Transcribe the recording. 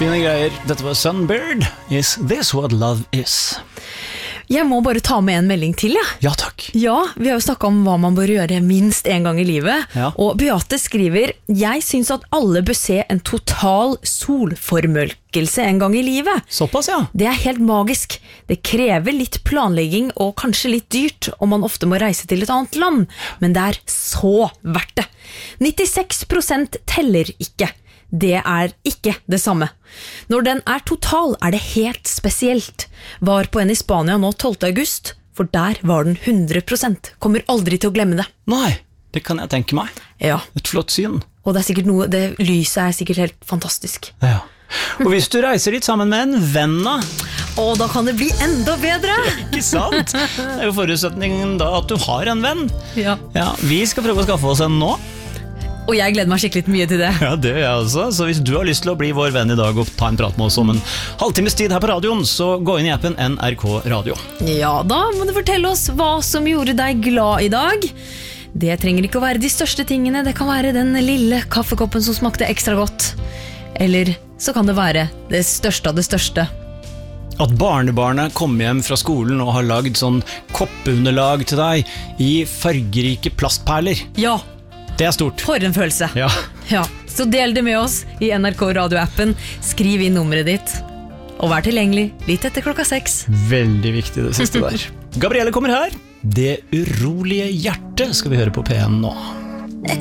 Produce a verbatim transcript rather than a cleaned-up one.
Fine greier. Dette var Sunbird. Is this what love is? Jeg må bare ta med en melding til, ja. Ja, takk. Ja, vi har jo snakket om hva man bør gjøre minst en gang i livet. Ja. Og Beate skriver, jeg synes at alle bør se en total solformørkelse en gang i livet. Såpass, ja. Det er helt magisk. Det krever litt planlegging og kanskje litt dyrt, om man ofte må reise til et annet land. Men det er så verdt det. nittiseks prosent teller ikke. Det er ikke det samme. Når den er total, er det helt spesielt. Var på en i Spania nå tolvte august, for der var den hundre prosent. Kommer aldri til å glemme det. Nei, det kan jeg tenke meg. Ja. Et flott syn. Og det er sikkert noe, det lyset er sikkert helt fantastisk. Ja. Og hvis du reiser dit sammen med en venn da, Og da kan det bli enda bedre! ikke sant? Det er jo forutsetningen da at du har en venn. Ja. Ja, vi skal prøve å skaffe oss en nå. Og jeg gleder meg skikkelig mye til det. Ja, det gjør jeg også. Så hvis du har lyst til å bli vår venn i dag og ta en prat med oss om en halvtimes tid her på radioen, så gå inn i appen N R K Radio. Ja, da må du fortelle oss hva som gjorde deg glad i dag. Det trenger ikke å være de største tingene. Det kan være den lille kaffekoppen som smakte ekstra godt. Eller så kan det være det største av det største. At barnebarnet kommer hjem fra skolen og har lagd sånn koppunderlag til deg i fargerike plastperler. Ja, Det er stort. for en følelse. Ja. Ja, så del det med oss i N R K Radio-appen. Skriv inn nummeret ditt. Og vær tilgjengelig litt etter klokka seks. Veldig viktig det siste der. Gabrielle kommer her. Det urolige hjertet skal vi høre på P en nå.